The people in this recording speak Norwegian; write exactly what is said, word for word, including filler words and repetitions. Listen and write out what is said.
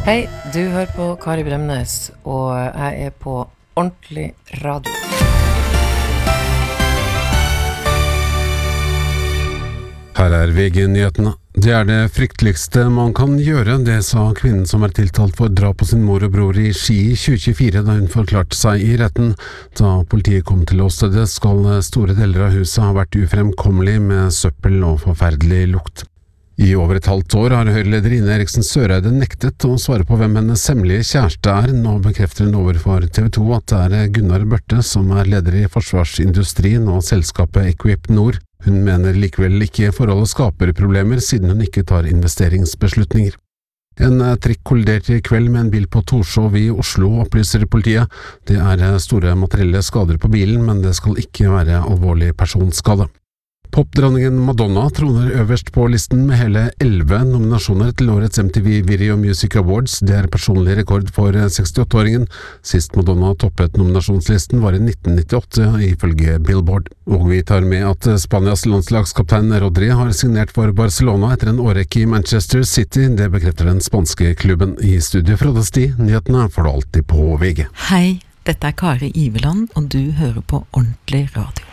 Hei, du hører på Kari Bremnes, og jeg er på ordentlig radio. Her er V G-nyhetene. Det er det frykteligste man kan gjøre, det sa kvinnen som er tiltalt for drap på sin mor og bror i Ski i tjue tjuefire da hun forklarte seg i retten. Da politiet kom til åstedet skal store deler av huset ha vært ufremkommelig med søppel og forferdelig lukt. I over et halvt år har Høyre-leder Ine Eriksen Søreide nektet å svare på hvem hennes hemmelige kjæreste er. Nå bekrefter hun overfor T V to at det er Gunnar Børte som er leder i forsvarsindustrien og selskapet Equip Nord. Hun mener likevel ikke forholdet skaper problemer siden hun ikke tar investeringsbeslutninger. En trikk kolliderte i kveld med en bil på Torshov i Oslo, opplyser politiet. Det er store materielle skader på bilen, men det skal ikke være alvorlig personskade. Popdronningen Madonna troner øverst på listen med hele elleve nominasjoner til årets M T V Video Music Awards. Det er personlig rekord for sekstiåtte-åringen. Sist Madonna toppet nominasjonslisten var i nitten nittiåtte, ifølge Billboard. Og vi tar med at Spanias landslagskaptein Rodri har signert for Barcelona etter en årrekke i Manchester City. Det bekrefter den spanske klubben. I studio Frode Sti, nyhetene får du alltid på V G. Hei, dette er Kari Iveland, og du hører på Ordentlig Radio.